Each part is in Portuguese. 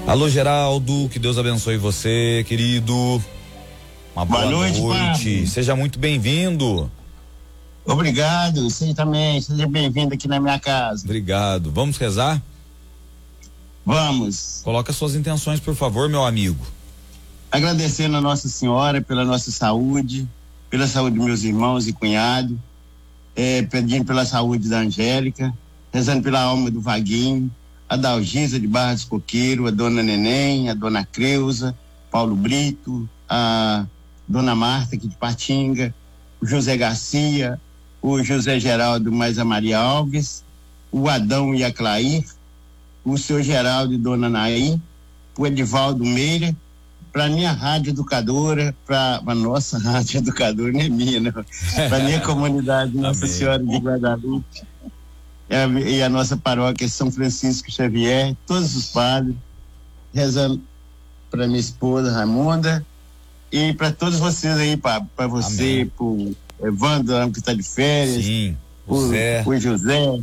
Alô, Geraldo, que Deus abençoe você, querido. Uma boa noite. Pablo. Seja muito bem-vindo. Obrigado, você também, seja bem-vindo aqui na minha casa. Obrigado. Vamos rezar? Vamos. Coloca suas intenções, por favor, meu amigo. Agradecendo a Nossa Senhora pela nossa saúde, pela saúde dos meus irmãos e cunhado, pedindo pela saúde da Angélica, rezando pela alma do Vaguinho, a Dalgisa de Barra dos Coqueiros, a dona Neném, a dona Creuza, Paulo Brito, a dona Marta aqui de Patinga, o José Garcia, o José Geraldo mais a Maria Alves, o Adão e a Clair, o seu Geraldo e dona Naí, o Edivaldo Meira, para minha rádio educadora, para a nossa rádio educadora, não é minha, não, para minha comunidade Nossa Senhora de Guadalupe, e a nossa paróquia São Francisco Xavier, todos os padres, rezando para minha esposa Raimunda e para todos vocês aí, para você, para o Evandro, que está de férias. Sim, o José,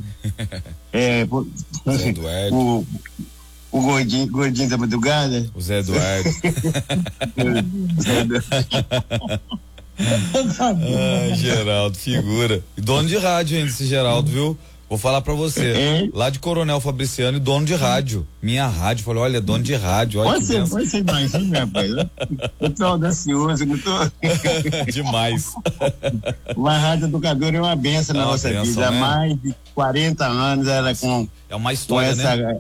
Zé Eduardo. O gordinho da madrugada. O Zé Eduardo. Geraldo, figura. E dono de rádio ainda, esse Geraldo, viu? Vou falar pra você, lá de Coronel Fabriciano e dono de rádio. Minha rádio, falou, olha, dono de rádio. Olha pode ser mais, hein, meu rapaz? Eu tô audacioso, eu tô... Demais. Uma rádio educadora é uma benção na nossa vida. Há mais de 40 anos ela é uma história,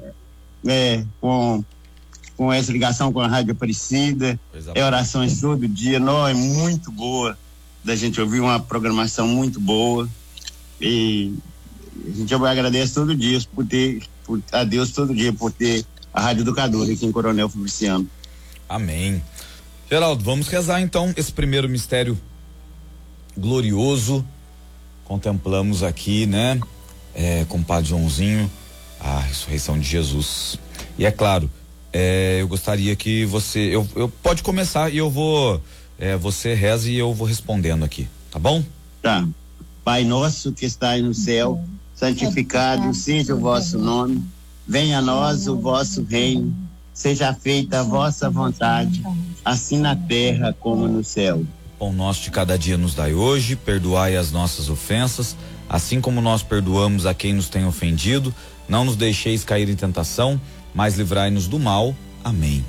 com essa ligação com a Rádio Aparecida, orações todo dia, é muito boa da gente ouvir, uma programação muito boa, e a gente agradece todo dia a Deus todo dia por ter a Rádio Educadora aqui em Coronel Fabriciano. Amém. Geraldo, vamos rezar então esse primeiro mistério glorioso. Contemplamos aqui, né, com o Padre Joãozinho, a ressurreição de Jesus. E é claro, eu gostaria que você, eu pode começar e eu vou, você reza e eu vou respondendo aqui, tá bom? Tá. Pai nosso que estais no céu, santificado seja o vosso nome, venha a nós o vosso reino, seja feita a vossa vontade, assim na terra como no céu. Pão nosso de cada dia nos dai hoje, perdoai as nossas ofensas, assim como nós perdoamos a quem nos tem ofendido, não nos deixeis cair em tentação, mas livrai-nos do mal. Amém.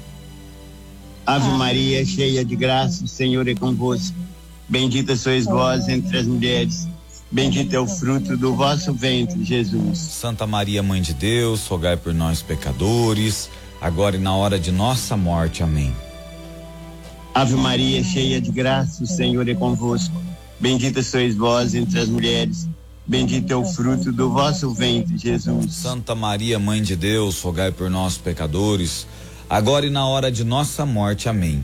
Ave Maria, cheia de graça, o Senhor é convosco. Bendita sois vós entre as mulheres, bendito é o fruto do vosso ventre, Jesus. Santa Maria, Mãe de Deus, rogai por nós pecadores, agora e na hora de nossa morte. Amém. Ave Maria, cheia de graça, o Senhor é convosco. Bendita sois vós entre as mulheres, bendito é o fruto do vosso ventre, Jesus. Santa Maria, Mãe de Deus, rogai por nós pecadores, agora e na hora de nossa morte. Amém.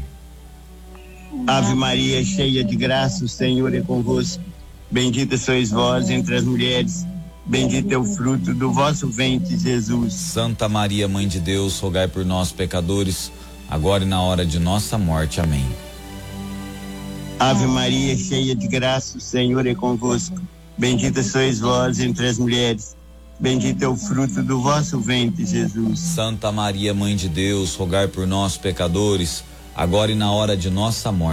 Ave Maria, cheia de graça, o Senhor é convosco. Bendita sois vós entre as mulheres, bendito é o fruto do vosso ventre, Jesus. Santa Maria, Mãe de Deus, rogai por nós pecadores, agora e na hora de nossa morte. Amém. Ave Maria, cheia de graça, o Senhor é convosco. Bendita sois vós entre as mulheres, bendito é o fruto do vosso ventre, Jesus. Santa Maria, Mãe de Deus, rogai por nós pecadores, agora e na hora de nossa morte.